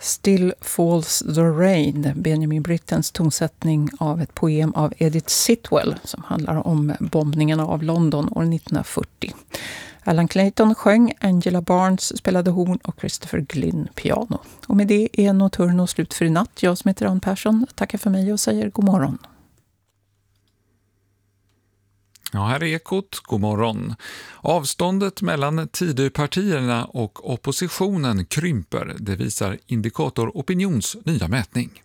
Still Falls the Rain, Benjamin Brittens tonsättning av ett poem av Edith Sitwell som handlar om bombningarna av London år 1940. Alan Clayton sjöng, Angela Barnes spelade horn och Christopher Glynn piano. Och med det är Nocturno slut för i natt. Jag som heter Ann Persson tackar för mig och säger god morgon. Ja, här är Ekot. God morgon. Avståndet mellan Tidöpartierna och oppositionen krymper. Det visar Indikator Opinions nya mätning.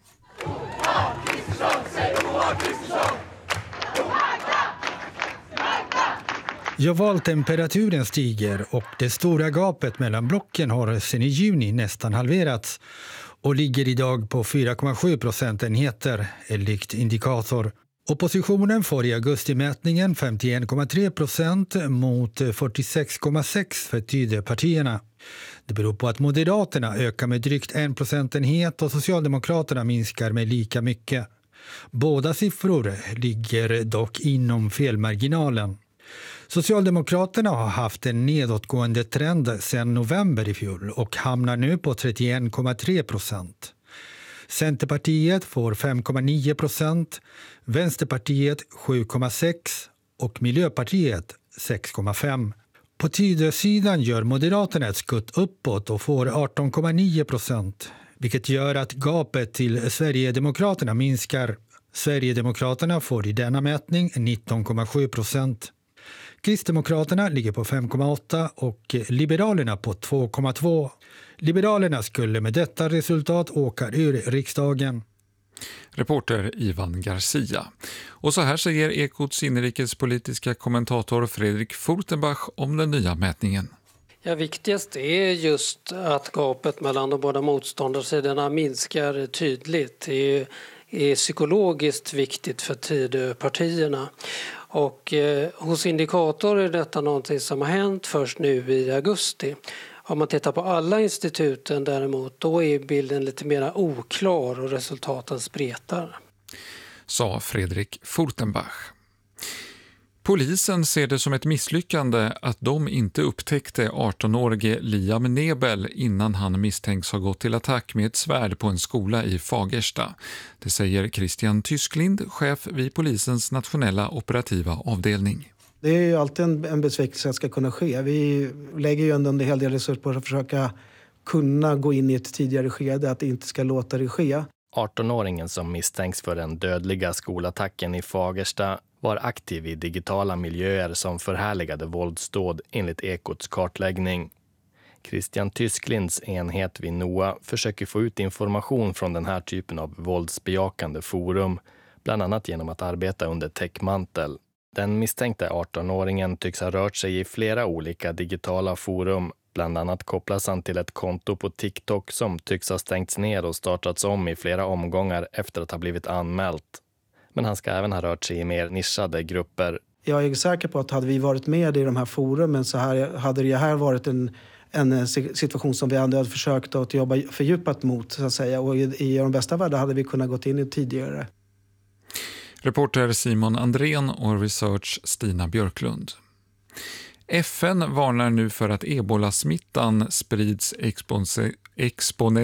Ja, valtemperaturen stiger och det stora gapet mellan blocken har sedan i juni nästan halverats och ligger idag på 4,7 procentenheter enligt Indikator. Oppositionen får i augustimätningen 51,3% mot 46,6% för Tidöpartierna. Det beror på att Moderaterna ökar med drygt 1 procentenhet och Socialdemokraterna minskar med lika mycket. Båda siffror ligger dock inom felmarginalen. Socialdemokraterna har haft en nedåtgående trend sedan november i fjol och hamnar nu på 31,3%. Centerpartiet får 5,9%, Vänsterpartiet 7,6% och Miljöpartiet 6,5%. På Tidösidan gör Moderaterna ett skutt uppåt och får 18,9%, vilket gör att gapet till Sverigedemokraterna minskar. Sverigedemokraterna får i denna mätning 19,7%. Kristdemokraterna ligger på 5,8% och Liberalerna på 2,2%. Liberalerna skulle med detta resultat åka ur riksdagen. Reporter Ivan Garcia. Och så här säger Ekots inrikespolitiska kommentator Fredrik Furtenbach om den nya mätningen. Ja, viktigast är just att gapet mellan de båda motståndarsidorna minskar tydligt. Det är psykologiskt viktigt för Tidöpartierna. Och hos Indikator är detta någonting som har hänt först nu i augusti. Om man tittar på alla instituten däremot, då är bilden lite mer oklar och resultaten spretar. Sa Fredrik Furtenbach. Polisen ser det som ett misslyckande att de inte upptäckte 18-årige Liam Nebel innan han misstänks ha gått till attack med ett svärd på en skola i Fagersta. Det säger Christian Tysklind, chef vid polisens nationella operativa avdelning. Det är ju alltid en besvikelse att ska kunna ske. Vi lägger ju ändå en hel del resurser på att försöka kunna gå in i ett tidigare skede, att det inte ska låta det ske. 18-åringen som misstänks för den dödliga skolattacken i Fagersta var aktiv i digitala miljöer som förhärligade våldsdåd enligt Ekots kartläggning. Christian Tysklinds enhet vid NOA försöker få ut information från den här typen av våldsbejakande forum, bland annat genom att arbeta under täckmantel. Den misstänkte 18-åringen tycks ha rört sig i flera olika digitala forum. Bland annat kopplas han till ett konto på TikTok som tycks ha stängts ner och startats om i flera omgångar efter att ha blivit anmält. Men han ska även ha rört sig i mer nischade grupper. Jag är säker på att hade vi varit med i de här forumen så hade det här varit en situation som vi hade försökt att jobba fördjupat mot, så att säga. Och i de bästa världar hade vi kunnat gått in i tidigare. Reporter Simon Andrén och research Stina Björklund. FN varnar nu för att ebola-smittan sprids exponentiellt